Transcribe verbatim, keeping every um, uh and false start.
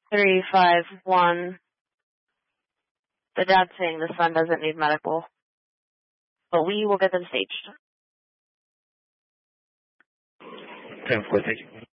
three five one. The dad's saying the son doesn't need medical, but we will get them staged. ten four, thank you.